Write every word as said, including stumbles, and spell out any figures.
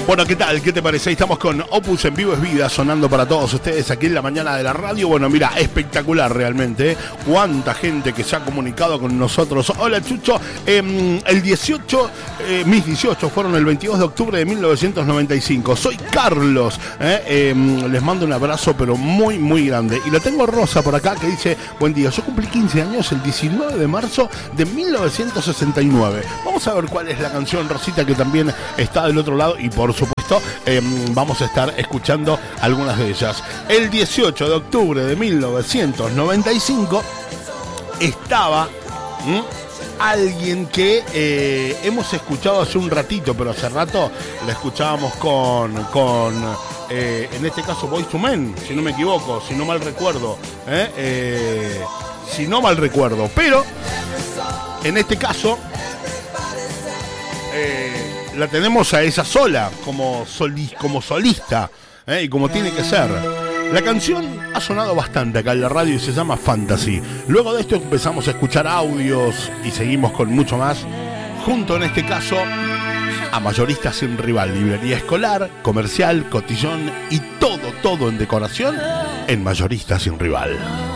Bueno, ¿qué tal? ¿Qué te parece? Estamos con Opus en Vivo es Vida, sonando para todos ustedes aquí en la mañana de la radio. Bueno, mira, espectacular realmente, ¿eh? Cuánta gente que se ha comunicado con nosotros. Hola, Chucho. Eh, el dieciocho, eh, mis dieciocho fueron el veintidós de octubre de mil novecientos noventa y cinco. Soy Carlos. ¿eh? Eh, les mando un abrazo, pero muy, muy grande. Y lo tengo Rosa por acá que dice, buen día, yo cumplí quince años el diecinueve de marzo de mil novecientos sesenta y nueve. Vamos a ver cuál es la canción, Rosita, que también está del otro lado y por supuesto eh, vamos a estar escuchando algunas de ellas. El dieciocho de octubre de mil novecientos noventa y cinco estaba ¿m? alguien que eh, hemos escuchado hace un ratito, pero hace rato la escuchábamos con, con eh, en este caso Boyz two Men, si no me equivoco, si no mal recuerdo, ¿eh? Eh, si no mal recuerdo, pero en este caso eh, la tenemos a ella sola, como, soli, como solista, ¿eh? Y como tiene que ser. La canción ha sonado bastante acá en la radio y se llama Fantasy. Luego de esto empezamos a escuchar audios y seguimos con mucho más, junto en este caso a Mayoristas Sin Rival, librería escolar, comercial, cotillón y todo, todo en decoración en Mayoristas Sin Rival.